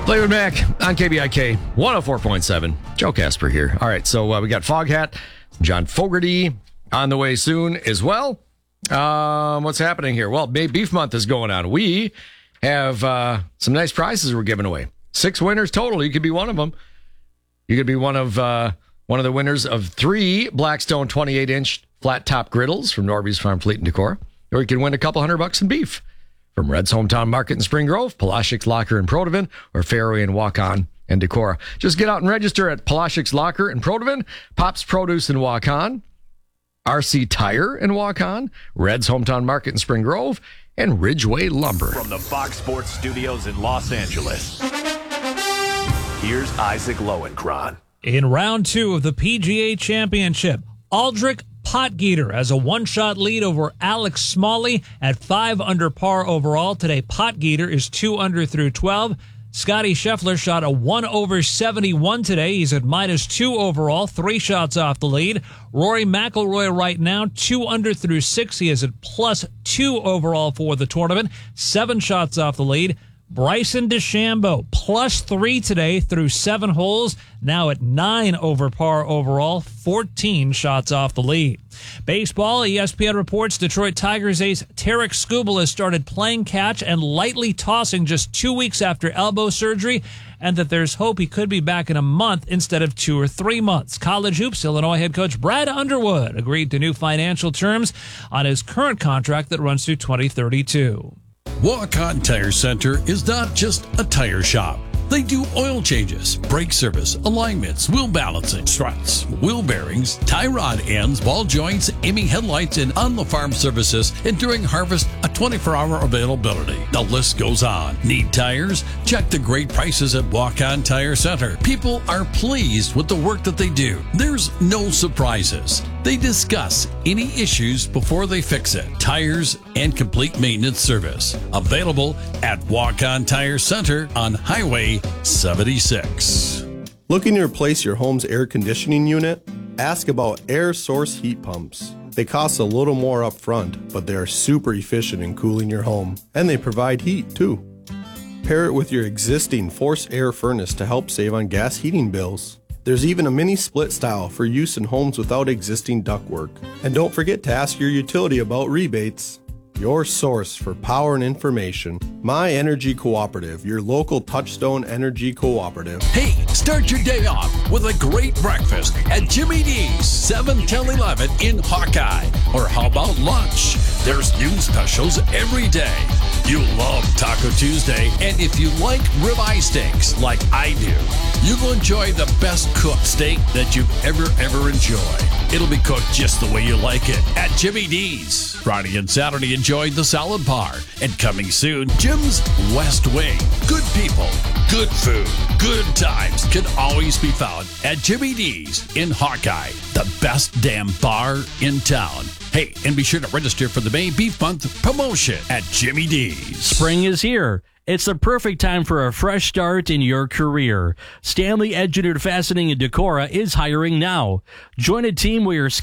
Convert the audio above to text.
Fleetwood Mac on KBIK 104.7. Joe Casper here. All right, so we got Foghat, John Fogerty on the way soon as well. What's happening here? Well, May Beef Month is going on. We have some nice prizes we're giving away. 6 winners total. You could be one of them. You could be one of the winners of 3 Blackstone 28-inch flat-top griddles from Norby's Farm Fleet and Decorah. Or you can win a couple $100 in beef from Red's Hometown Market in Spring Grove, Palashik's Locker in Protivin, or Fairway and Waukon and Decorah. Just get out and register at Palashik's Locker in Protivin, Pop's Produce in Waukon, RC Tire in Waukon, Red's Hometown Market in Spring Grove, and Ridgeway Lumber. From the Fox Sports Studios in Los Angeles, here's Isaac Lowenkron. In round 2 of the PGA Championship, Aldrich Potgieter has a one-shot lead over Alex Smalley at 5 under par overall. Today, Potgieter is 2 under through 12. Scotty Scheffler shot a 1 over 71 today. He's at -2 overall, 3 shots off the lead. Rory McIlroy right now, 2 under through 6. He is at +2 overall for the tournament, 7 shots off the lead. Bryson DeChambeau, +3 today through 7 holes, now at 9 over par overall, 14 shots off the lead. Baseball, ESPN reports Detroit Tigers ace Tarek Skubal has started playing catch and lightly tossing just 2 weeks after elbow surgery, and that there's hope he could be back in a month instead of 2 or 3 months. College hoops, Illinois head coach Brad Underwood agreed to new financial terms on his current contract that runs through 2032. Waukon Tire Center is not just a tire shop. They do oil changes, brake service, alignments, wheel balancing, struts, wheel bearings, tie rod ends, ball joints, aiming headlights, and on-the-farm services. And during harvest, a 24-hour availability. The list goes on. Need tires? Check the great prices at Waukon Tire Center. People are pleased with the work that they do. There's no surprises. They discuss any issues before they fix it. Tires and complete maintenance service. Available at Waukon Tire Center on Highway 76. Looking to replace your home's air conditioning unit? Ask about air source heat pumps. They cost a little more up front, but they are super efficient in cooling your home. And they provide heat, too. Pair it with your existing forced air furnace to help save on gas heating bills. There's even a mini split style for use in homes without existing ductwork. And don't forget to ask your utility about rebates. Your source for power and information. My Energy Cooperative, your local Touchstone Energy Cooperative. Hey, start your day off with a great breakfast at Jimmy D's, 7 till 11 in Hawkeye. Or how about lunch? There's new specials every day. You love Taco Tuesday, and if you like ribeye steaks like I do, you will enjoy the best cooked steak that you've ever enjoyed. It'll be cooked just the way you like it at Jimmy D's. Friday and Saturday, enjoy the salad bar. And coming soon, Jim's West Wing. Good people, good food, good times can always be found at Jimmy D's in Hawkeye, the best damn bar in town. Hey, and be sure to register for the May Beef Month promotion at Jimmy D's. Spring is here. It's the perfect time for a fresh start in your career. Stanley Engineered Fastening in Decorah is hiring now. Join a team where your